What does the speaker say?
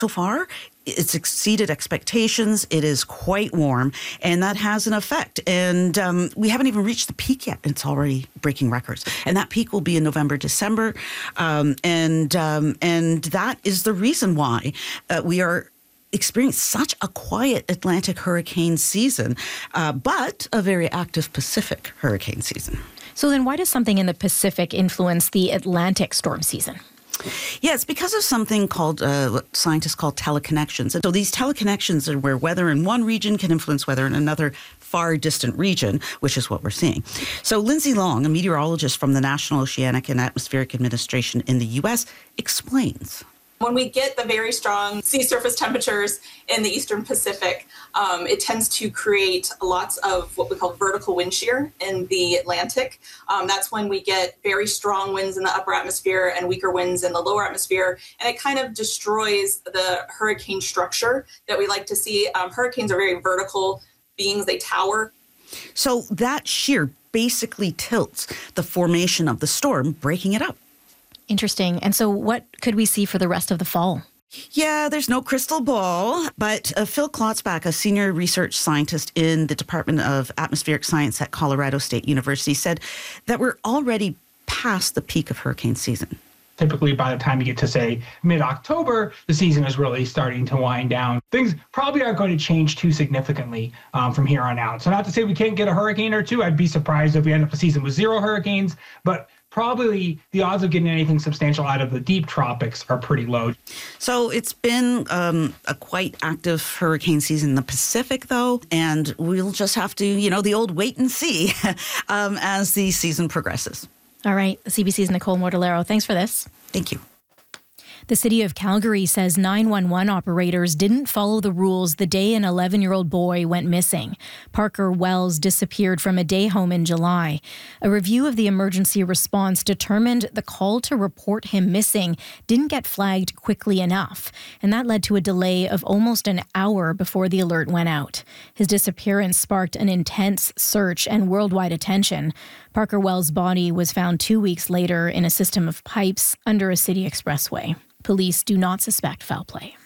So far, it's exceeded expectations. It is quite warm, and that has an effect. And we haven't even reached the peak yet. It's already breaking records. And that peak will be in November, December. And that is the reason why we are experiencing such a quiet Atlantic hurricane season, but a very active Pacific hurricane season. So then why does something in the Pacific influence the Atlantic storm season? Yeah, it's because of something called what scientists call teleconnections. And so these teleconnections are where weather in one region can influence weather in another far distant region, which is what we're seeing. So Lindsay Long, a meteorologist from the National Oceanic and Atmospheric Administration in the U.S., explains. When we get the very strong sea surface temperatures in the Eastern Pacific, it tends to create lots of what we call vertical wind shear in the Atlantic. That's when we get very strong winds in the upper atmosphere and weaker winds in the lower atmosphere, and it kind of destroys the hurricane structure that we like to see. Hurricanes are very vertical beings, they tower. So that shear basically tilts the formation of the storm, breaking it up. Interesting. And so what could we see for the rest of the fall? Yeah, there's no crystal ball, but Phil Klotzbach, a senior research scientist in the Department of Atmospheric Science at Colorado State University, said that we're already past the peak of hurricane season. Typically, by the time you get to, say, mid-October, the season is really starting to wind down. Things probably aren't going to change too significantly from here on out. So not to say we can't get a hurricane or two. I'd be surprised if we end up a season with 0 hurricanes, but probably the odds of getting anything substantial out of the deep tropics are pretty low. So it's been a quite active hurricane season in the Pacific, though, and we'll just have to, the old wait and see as the season progresses. All right. CBC's Nicole Mortellaro. Thanks for this. Thank you. The city of Calgary says 911 operators didn't follow the rules the day an 11-year-old boy went missing. Parker Wells disappeared from a day home in July. A review of the emergency response determined the call to report him missing didn't get flagged quickly enough, and that led to a delay of almost an hour before the alert went out. His disappearance sparked an intense search and worldwide attention. Parker Wells' body was found 2 weeks later in a system of pipes under a city expressway. Police do not suspect foul play.